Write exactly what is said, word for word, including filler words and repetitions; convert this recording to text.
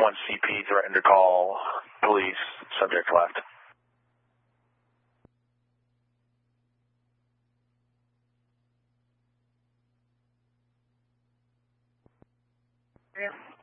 one C P threatened to call police. Subject left. Yeah.